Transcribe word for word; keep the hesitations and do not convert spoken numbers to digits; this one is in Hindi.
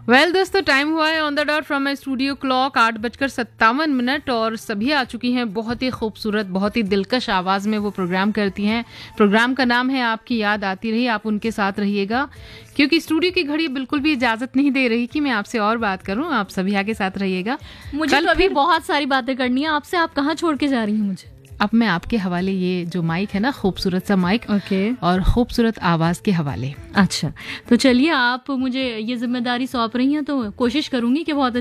वेल well, दोस्तों टाइम हुआ है on the dot from my studio clock आठ बजकर सत्तावन मिनट और सभी आ चुकी हैं बहुत ही खूबसूरत बहुत ही दिलकश आवाज़ में वो प्रोग्राम करती हैं। प्रोग्राम का नाम है आपकी याद आती रही। आप उनके साथ रहिएगा क्योंकि स्टूडियो की घड़ी बिल्कुल भी इजाज़त नहीं दे रही कि मैं आपसे और बात करूं। आप सभी आगे साथ रहिएगा। मुझे तो अभी बहुत सारी बातें करनी है आपसे। आप कहाँ छोड़ के जा रही हैं मुझे? अब मैं आपके हवाले ये जो माइक है ना, खूबसूरत सा माइक ओके और खूबसूरत आवाज़ के हवाले। अच्छा, तो चलिए आप मुझे ये जिम्मेदारी सौंप रही हैं तो कोशिश करूंगी कि बहुत